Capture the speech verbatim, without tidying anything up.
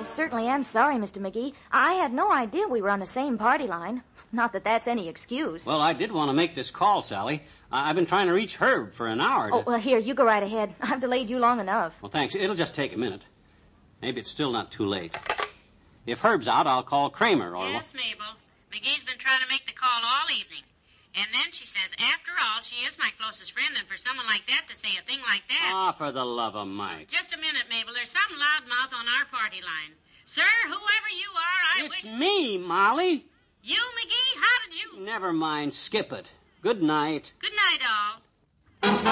I certainly am sorry, Mister McGee. I had no idea we were on the same party line. Not that that's any excuse. Well, I did want to make this call, Sally. I- I've been trying to reach Herb for an hour. To... Oh, well, here, you go right ahead. I've delayed you long enough. Well, thanks. It'll just take a minute. Maybe it's still not too late. If Herb's out, I'll call Kramer or... Yes, Mabel. McGee's been trying to make the call all evening. And then she says, after all, she is my closest friend, and for someone like that to say a thing like that... Ah, for the love of Mike. Just a minute, Mabel. There's some loudmouth on our party line. Sir, whoever you are, I it's wish... It's me, Molly. You, McGee? How did you... Never mind. Skip it. Good night. Good night, all.